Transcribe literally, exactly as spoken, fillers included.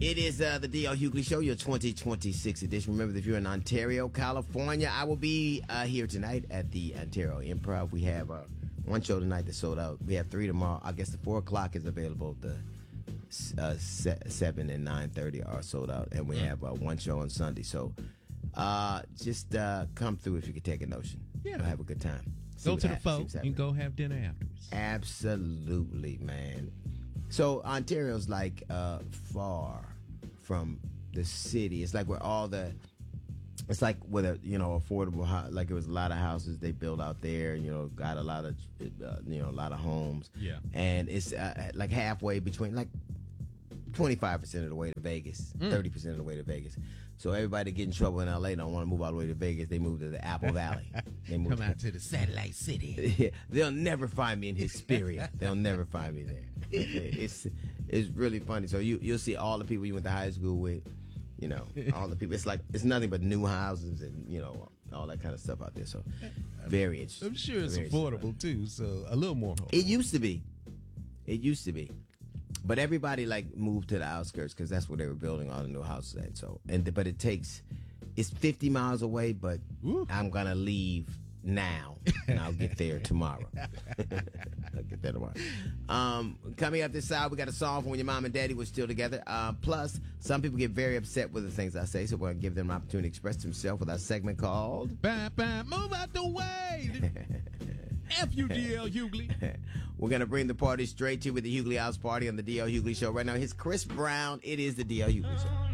It is uh, the D L Hughley Show, your twenty twenty-six edition. Remember, if you're in Ontario, California, I will be uh, here tonight at the Ontario Improv. We have uh, one show tonight that's sold out. We have three tomorrow. I guess the four o'clock is available. The uh, seven and nine thirty are sold out, and we have uh, one show on Sunday. So uh, just uh, come through if you could take a notion. Yeah, we'll have a good time. See go to the ha- folk and go have dinner afterwards. Absolutely, man. So Ontario's like uh, far from the city. It's like where all the, it's like with a you know affordable house. Like it was a lot of houses they built out there. You know, got a lot of uh, you know a lot of homes. Yeah, and it's uh, like halfway between like twenty-five percent of the way to Vegas, thirty mm. percent of the way to Vegas. So everybody that get in trouble in L A don't want to move all the way to Vegas. They move to the Apple Valley. They move Come out to the satellite city. Yeah, they'll never find me in Hesperia. They'll never find me there. It's it's really funny. So you you'll see all the people you went to high school with. You know, all the people. It's like it's nothing but new houses and you know all that kind of stuff out there. So very interesting. I'm sure it's affordable too. So a little more. It used to be. It used to be. But everybody like moved to the outskirts because that's where they were building all the new houses at. So, and but it takes, it's fifty miles away. But Woo. I'm gonna leave now, and I'll get there tomorrow. I'll get there tomorrow. Um, coming up this side, we got a song from when your mom and daddy were still together. Uh, plus, some people get very upset with the things I say, so we're gonna give them an opportunity to express themselves with our segment called "Bam Bam, Move Out the Way." F U D L Hughley. We're going to bring the party straight to you with the Hughley House Party on the D L Hughley Show. Right now, here's Chris Brown. It is the D L Hughley Show.